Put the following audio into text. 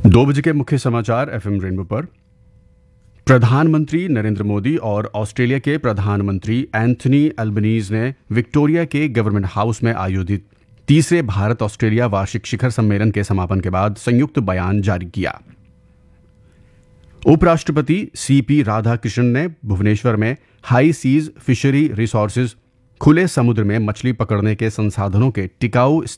2 बजे के मुख्य समाचार एफएम रेनबो पर। प्रधानमंत्री नरेंद्र मोदी और ऑस्ट्रेलिया के प्रधानमंत्री एंथनी अल्बनीज ने विक्टोरिया के गवर्नमेंट हाउस में आयोजित तीसरे भारत ऑस्ट्रेलिया वार्षिक शिखर सम्मेलन के समापन के बाद संयुक्त बयान जारी किया। उपराष्ट्रपति सीपी राधाकृष्णन ने भुवनेश्वर में हाई सीज फिशरी रिसोर्सेज खुले समुद्र में मछली पकड़ने के संसाधनों के टिकाऊ